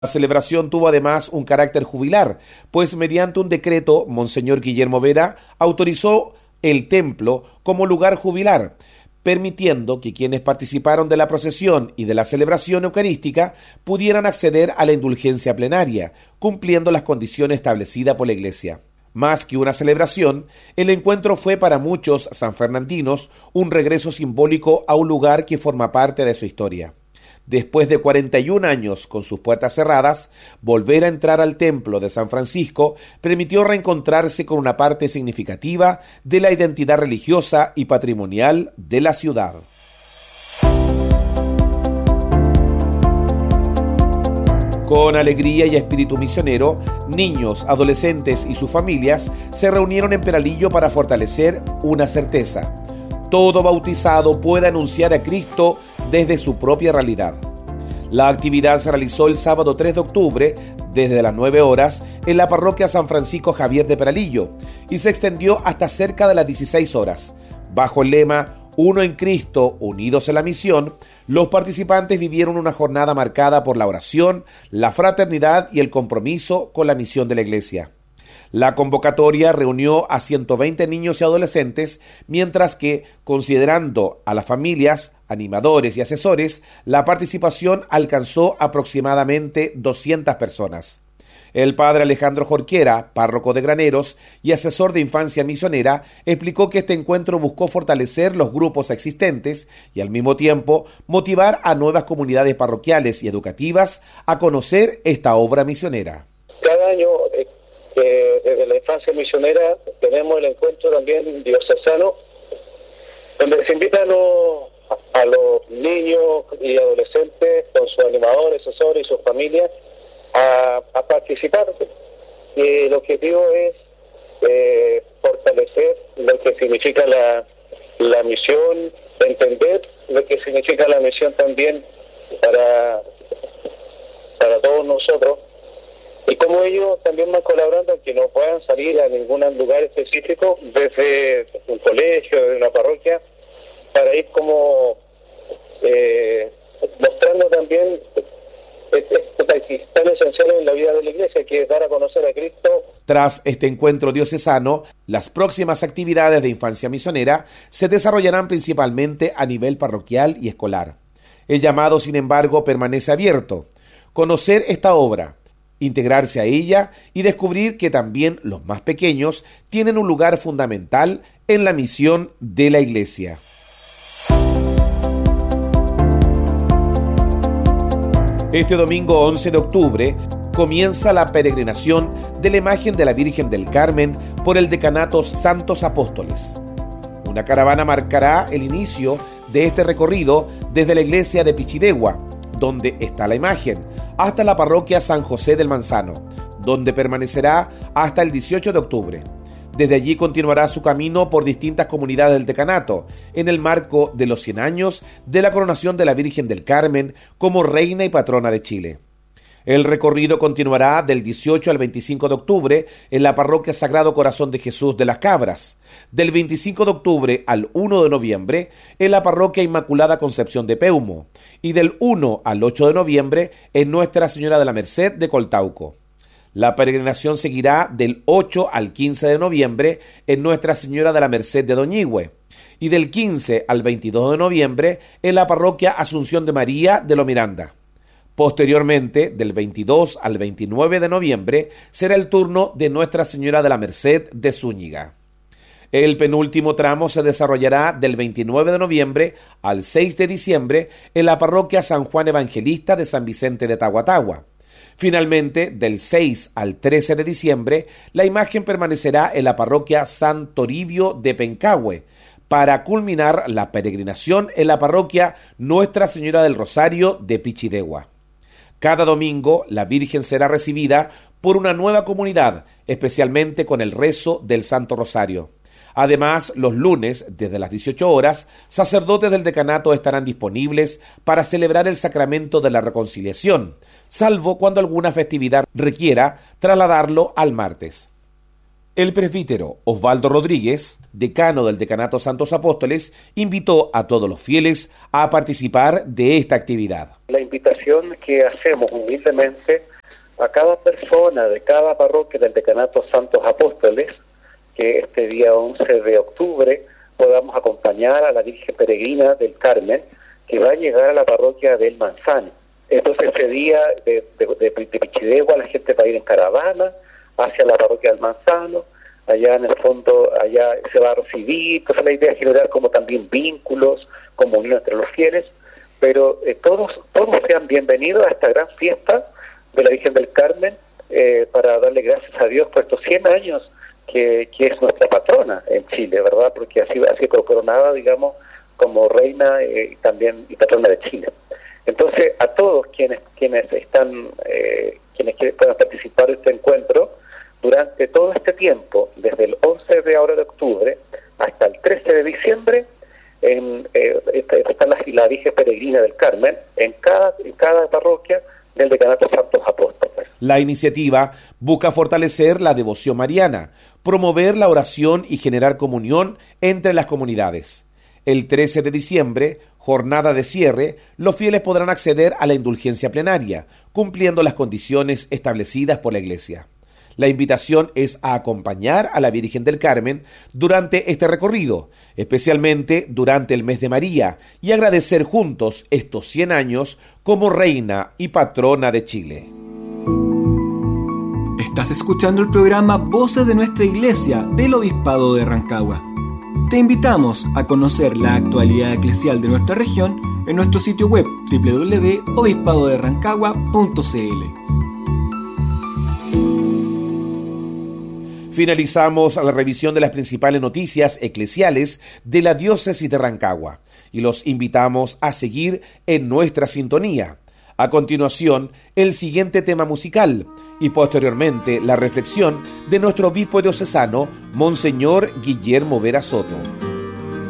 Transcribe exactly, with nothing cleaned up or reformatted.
La celebración tuvo además un carácter jubilar, pues mediante un decreto, Monseñor Guillermo Vera autorizó el templo como lugar jubilar, permitiendo que quienes participaron de la procesión y de la celebración eucarística pudieran acceder a la indulgencia plenaria, cumpliendo las condiciones establecidas por la Iglesia. Más que una celebración, el encuentro fue para muchos sanfernandinos un regreso simbólico a un lugar que forma parte de su historia. Después de cuarenta y un años con sus puertas cerradas, volver a entrar al templo de San Francisco permitió reencontrarse con una parte significativa de la identidad religiosa y patrimonial de la ciudad. Con alegría y espíritu misionero, niños, adolescentes y sus familias se reunieron en Peralillo para fortalecer una certeza: todo bautizado puede anunciar a Cristo desde su propia realidad. La actividad se realizó el sábado tres de octubre desde las nueve horas en la parroquia San Francisco Javier de Peralillo y se extendió hasta cerca de las dieciséis horas. Bajo el lema Uno en Cristo, unidos en la misión, los participantes vivieron una jornada marcada por la oración, la fraternidad y el compromiso con la misión de la Iglesia. La convocatoria reunió a ciento veinte niños y adolescentes, mientras que, considerando a las familias, animadores y asesores, la participación alcanzó aproximadamente doscientas personas. El padre Alejandro Jorquera, párroco de Graneros y asesor de infancia misionera, explicó que este encuentro buscó fortalecer los grupos existentes y al mismo tiempo motivar a nuevas comunidades parroquiales y educativas a conocer esta obra misionera. Cada año, eh, eh, desde la infancia misionera, tenemos el encuentro también diocesano, donde se invitan a los, a los niños y adolescentes con sus animadores, asesores y sus familias A, a participar. Y el objetivo es eh, fortalecer lo que significa la, la misión, entender lo que significa la misión también para, para todos nosotros, y como ellos también van colaborando en que no puedan salir a ningún lugar específico, desde un colegio, desde una parroquia, para ir como eh, mostrando también tan esencial en la vida de la Iglesia, que es dar a conocer a Cristo. Tras este encuentro diocesano, las próximas actividades de infancia misionera se desarrollarán principalmente a nivel parroquial y escolar. El llamado, sin embargo, permanece abierto: conocer esta obra, integrarse a ella y descubrir que también los más pequeños tienen un lugar fundamental en la misión de la Iglesia. Este domingo once de octubre comienza la peregrinación de la imagen de la Virgen del Carmen por el decanato Santos Apóstoles. Una caravana marcará el inicio de este recorrido desde la iglesia de Pichidegua, donde está la imagen, hasta la parroquia San José del Manzano, donde permanecerá hasta el dieciocho de octubre. Desde allí continuará su camino por distintas comunidades del decanato, en el marco de los cien años de la coronación de la Virgen del Carmen como reina y patrona de Chile. El recorrido continuará del dieciocho al veinticinco de octubre en la parroquia Sagrado Corazón de Jesús de las Cabras, del veinticinco de octubre al uno de noviembre en la parroquia Inmaculada Concepción de Peumo y del uno al ocho de noviembre en Nuestra Señora de la Merced de Coltauco. La peregrinación seguirá del ocho al quince de noviembre en Nuestra Señora de la Merced de Doñihue y del quince al veintidós de noviembre en la parroquia Asunción de María de Lo Miranda. Posteriormente, del veintidós al veintinueve de noviembre, será el turno de Nuestra Señora de la Merced de Zúñiga. El penúltimo tramo se desarrollará del veintinueve de noviembre al seis de diciembre en la parroquia San Juan Evangelista de San Vicente de Tahuatahua. Finalmente, del seis al trece de diciembre, la imagen permanecerá en la parroquia San Toribio de Pencahue, para culminar la peregrinación en la parroquia Nuestra Señora del Rosario de Pichidegua. Cada domingo, la Virgen será recibida por una nueva comunidad, especialmente con el rezo del Santo Rosario. Además, los lunes, desde las dieciocho horas, sacerdotes del decanato estarán disponibles para celebrar el sacramento de la reconciliación, salvo cuando alguna festividad requiera trasladarlo al martes. El presbítero Osvaldo Rodríguez, decano del Decanato Santos Apóstoles, invitó a todos los fieles a participar de esta actividad. La invitación que hacemos humildemente a cada persona de cada parroquia del Decanato Santos Apóstoles que este día once de octubre podamos acompañar a la Virgen Peregrina del Carmen, que va a llegar a la parroquia del Manzano. Entonces ese día de, de, de, de Pichidegua la gente va a ir en caravana hacia la parroquia del Manzano. Allá en el fondo, allá se va a recibir. Entonces la idea es generar como también vínculos, comunión entre los fieles, pero eh, todos todos sean bienvenidos a esta gran fiesta de la Virgen del Carmen, eh, para darle gracias a Dios por estos cien años que, que es nuestra patrona en Chile, ¿verdad? Porque ha sido, ha sido coronada, digamos, como reina eh, también y patrona de Chile. Entonces, a todos quienes quienes están, eh, quienes quieren, puedan participar de este encuentro, durante todo este tiempo, desde el once de ahora de octubre hasta el trece de diciembre, en, eh, está la, la Virgen Peregrina del Carmen en cada, en cada parroquia del Decanato Santos Apóstoles. La iniciativa busca fortalecer la devoción mariana, promover la oración y generar comunión entre las comunidades. El trece de diciembre, jornada de cierre, los fieles podrán acceder a la indulgencia plenaria, cumpliendo las condiciones establecidas por la Iglesia. La invitación es a acompañar a la Virgen del Carmen durante este recorrido, especialmente durante el mes de María, y agradecer juntos estos cien años como reina y patrona de Chile. Estás escuchando el programa Voces de Nuestra Iglesia del Obispado de Rancagua. Te invitamos a conocer la actualidad eclesial de nuestra región en nuestro sitio web doble u doble u doble u punto obispado de rancagua punto c l. Finalizamos la revisión de las principales noticias eclesiales de la diócesis de Rancagua y los invitamos a seguir en nuestra sintonía. A continuación, el siguiente tema musical y posteriormente la reflexión de nuestro obispo diocesano, Monseñor Guillermo Vera Soto.